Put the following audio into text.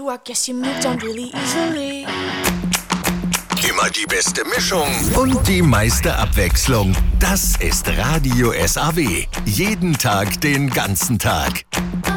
I guess you moved on really easily. Immer die beste Mischung und die meiste Abwechslung. Das ist Radio SAW. Jeden Tag, den ganzen Tag.